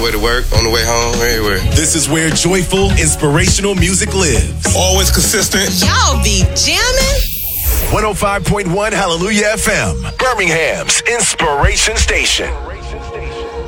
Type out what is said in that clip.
way to work, on the way home, everywhere. This is where joyful, inspirational music lives. Always consistent. Y'all be jamming. 105.1 Hallelujah FM, Birmingham's Inspiration Station.